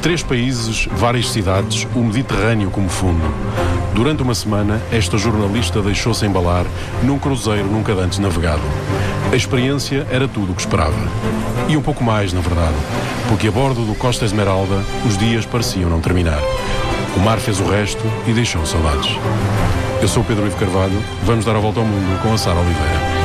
3 países, várias cidades, o Mediterrâneo como fundo. Durante uma semana, esta jornalista deixou-se embalar num cruzeiro nunca antes navegado. A experiência era tudo o que esperava. E um pouco mais, na verdade, porque a bordo do Costa Esmeralda os dias pareciam não terminar. O mar fez o resto e deixou saudades. Eu sou o Pedro Ivo Carvalho, vamos dar a volta ao mundo com a Sara Oliveira.